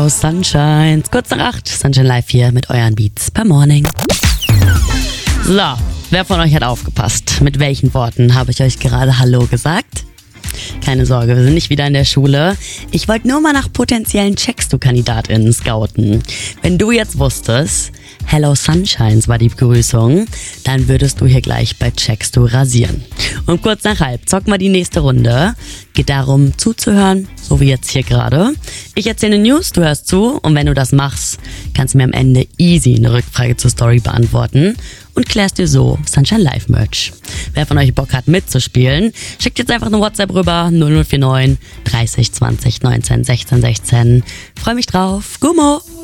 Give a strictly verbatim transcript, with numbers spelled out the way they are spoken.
Hello Sunshine. Kurz nach acht, Sunshine Live hier mit euren Beats per Morning. So, wer von euch hat aufgepasst? Mit welchen Worten habe ich euch gerade Hallo gesagt? Keine Sorge, wir sind nicht wieder in der Schule. Ich wollte nur mal nach potenziellen Checkst-du-KandidatInnen scouten. Wenn du jetzt wusstest, Hello Sunshines war die Begrüßung, dann würdest du hier gleich bei Checkst du rasieren. Und kurz nach halb zocken wir die nächste Runde. Geht darum, zuzuhören, so wie jetzt hier gerade. Ich erzähle News, du hörst zu und wenn du das machst, kannst du mir am Ende easy eine Rückfrage zur Story beantworten und klärst dir so Sunshine Live Merch. Wer von euch Bock hat mitzuspielen, schickt jetzt einfach eine WhatsApp rüber null null vier neun dreißig zwanzig neunzehn sechzehn sechzehn. Freu mich drauf. Gummo!